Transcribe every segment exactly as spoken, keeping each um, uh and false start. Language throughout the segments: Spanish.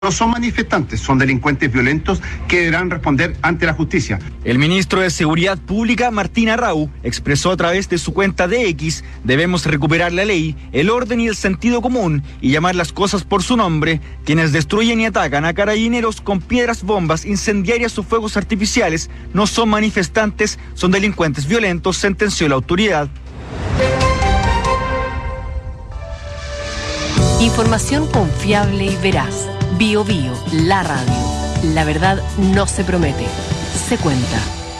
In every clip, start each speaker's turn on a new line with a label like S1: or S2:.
S1: No son manifestantes, son delincuentes violentos que deberán responder ante la justicia.
S2: El ministro de Seguridad Pública, Martín Arrau, expresó a través de su cuenta de X: debemos recuperar la ley, el orden y el sentido común y llamar las cosas por su nombre. Quienes destruyen y atacan a carabineros con piedras, bombas, incendiarias o fuegos artificiales no son manifestantes, son delincuentes violentos, sentenció la autoridad.
S3: Información confiable y veraz. Bio Bio, la radio. La verdad no se promete, se cuenta.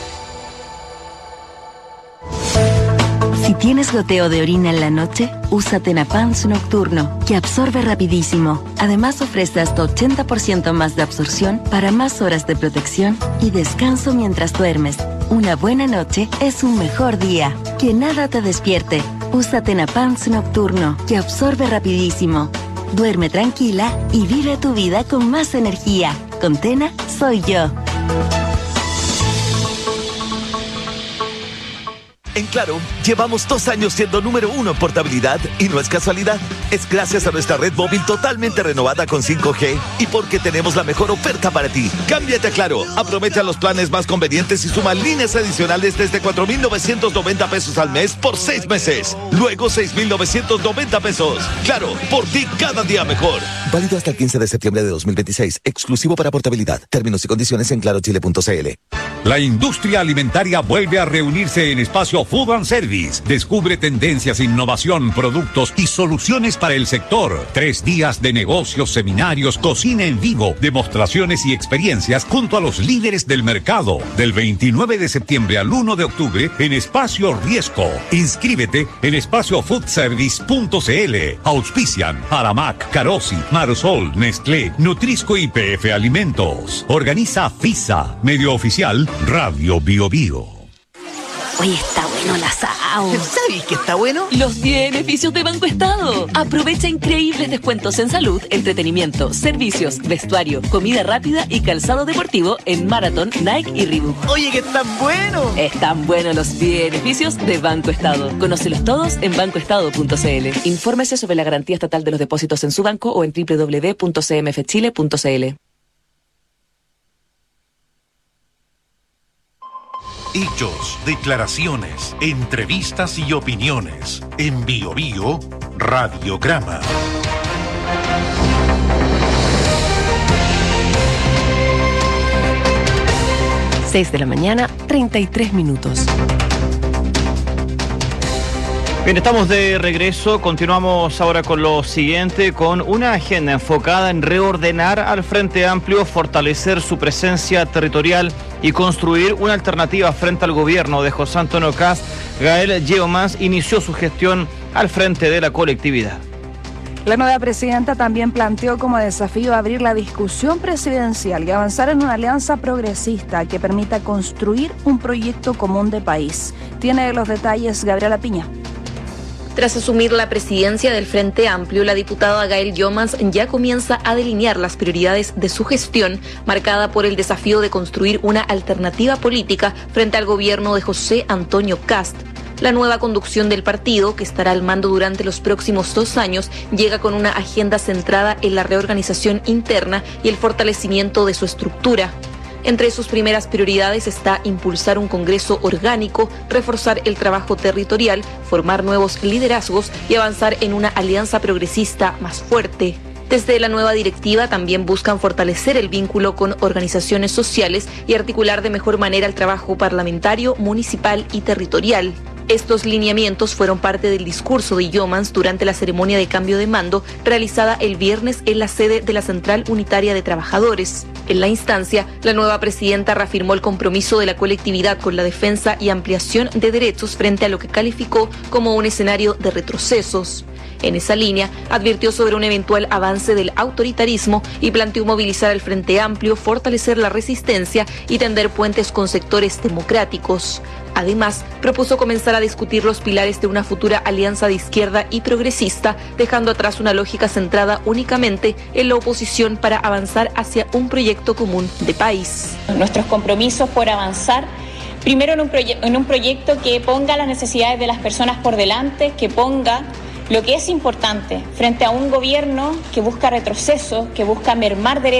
S4: Si tienes goteo de orina en la noche, usa Tenapans Nocturno, que absorbe rapidísimo. Además ofrece hasta ochenta por ciento más de absorción para más horas de protección y descanso mientras duermes. Una buena noche es un mejor día. Que nada te despierte. Usa Tenapans Nocturno, que absorbe rapidísimo. Duerme tranquila y vive tu vida con más energía. Con Tena, soy yo.
S5: En Claro, llevamos dos años siendo número uno en portabilidad y no es casualidad. Es gracias a nuestra red móvil totalmente renovada con cinco G y porque tenemos la mejor oferta para ti. Cámbiate a Claro, aprovecha los planes más convenientes y suma líneas adicionales desde cuatro mil novecientos noventa pesos al mes por seis meses. Luego seis mil novecientos noventa pesos. Claro, por ti cada día mejor. Válido hasta el quince de septiembre de dos mil veintiséis. Exclusivo para portabilidad. Términos y condiciones en claro chile punto c l.
S6: La industria alimentaria vuelve a reunirse en Espacio Food and Service. Descubre tendencias, innovación, productos y soluciones para el sector. Tres días de negocios, seminarios, cocina en vivo, demostraciones y experiencias junto a los líderes del mercado. Del veintinueve de septiembre al uno de octubre en Espacio Riesco. Inscríbete en espacio food service punto c l. Auspician Aramac, Carosi, Marosol, Nestlé, Nutrisco y P F Alimentos. Organiza FISA, medio oficial Radio Bio Bio.
S7: Oye, está bueno el asado.
S8: ¿Sabes qué está bueno?
S3: Los beneficios de Banco Estado. Aprovecha increíbles descuentos en salud, entretenimiento, servicios, vestuario, comida rápida y calzado deportivo en Marathon, Nike y Reebok.
S8: Oye, que están buenos.
S3: Están buenos los beneficios de Banco Estado. Conócelos todos en banco estado punto c l. Infórmese sobre la garantía estatal de los depósitos en su banco o en doble u doble u doble u punto c m f chile punto c l.
S9: Hechos, declaraciones, entrevistas y opiniones. En Bio Bio, Radiograma.
S3: seis de la mañana, treinta y tres minutos.
S2: Bien, estamos de regreso. Continuamos ahora con lo siguiente, con una agenda enfocada en reordenar al Frente Amplio, fortalecer su presencia territorial y construir una alternativa frente al gobierno de José Antonio Kast. Gael Yeomans inició su gestión al frente de la colectividad.
S10: La nueva presidenta también planteó como desafío abrir la discusión presidencial y avanzar en una alianza progresista que permita construir un proyecto común de país. Tiene los detalles Gabriela Piña.
S11: Tras asumir la presidencia del Frente Amplio, la diputada Gael Yeomans ya comienza a delinear las prioridades de su gestión, marcada por el desafío de construir una alternativa política frente al gobierno de José Antonio Kast. La nueva conducción del partido, que estará al mando durante los próximos dos años, llega con una agenda centrada en la reorganización interna y el fortalecimiento de su estructura. Entre sus primeras prioridades está impulsar un Congreso orgánico, reforzar el trabajo territorial, formar nuevos liderazgos y avanzar en una alianza progresista más fuerte. Desde la nueva directiva también buscan fortalecer el vínculo con organizaciones sociales y articular de mejor manera el trabajo parlamentario, municipal y territorial. Estos lineamientos fueron parte del discurso de Yeomans durante la ceremonia de cambio de mando realizada el viernes en la sede de la Central Unitaria de Trabajadores. En la instancia, la nueva presidenta reafirmó el compromiso de la colectividad con la defensa y ampliación de derechos frente a lo que calificó como un escenario de retrocesos. En esa línea, advirtió sobre un eventual avance del autoritarismo y planteó movilizar al Frente Amplio, fortalecer la resistencia y tender puentes con sectores democráticos. Además, propuso comenzar a discutir los pilares de una futura alianza de izquierda y progresista, dejando atrás una lógica centrada únicamente en la oposición para avanzar hacia un proyecto común de país.
S12: Nuestros compromisos por avanzar primero en un, proye- en un proyecto que ponga las necesidades de las personas por delante, que ponga Lo que es importante frente a un gobierno que busca retroceso, que busca mermar derechos,